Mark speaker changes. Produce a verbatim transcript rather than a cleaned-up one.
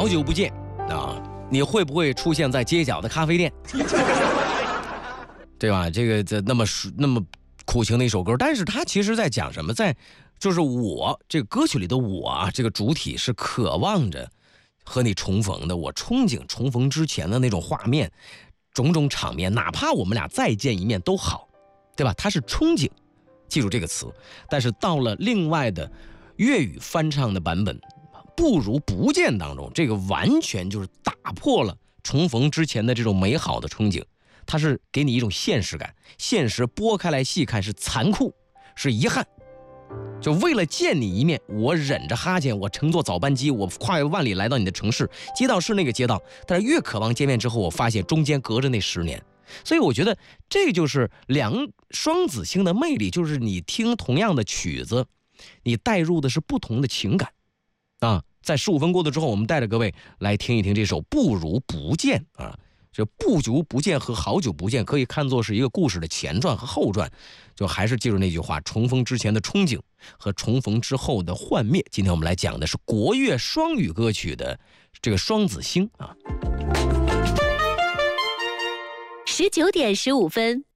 Speaker 1: 好久不见啊，你会不会出现在街角的咖啡店？对吧？这个这那么那么苦情的一首歌，但是它其实在讲什么？在就是我这个歌曲里的我啊，这个主体是渴望着和你重逢的，我憧憬重逢之前的那种画面，种种场面，哪怕我们俩再见一面都好，对吧？它是憧憬，记住这个词。但是到了另外的粤语翻唱的版本，不如不见当中，这个完全就是打破了重逢之前的这种美好的憧憬，它是给你一种现实感，现实拨开来细看是残酷，是遗憾。就为了见你一面，我忍着哈欠，我乘坐早班机，我跨越万里来到你的城市，街道是那个街道，但是越渴望见面之后，我发现中间隔着那十年。所以我觉得这就是两双子星的魅力，就是你听同样的曲子，你带入的是不同的情感啊。在十五分过了之后，我们带着各位来听一听这首《不如不见》啊。这不久不见和好久不见可以看作是一个故事的前传和后传，就还是记住那句话，重逢之前的憧憬和重逢之后的幻灭。今天我们来讲的是国乐双语歌曲的这个双子星啊。
Speaker 2: 十九点十五分。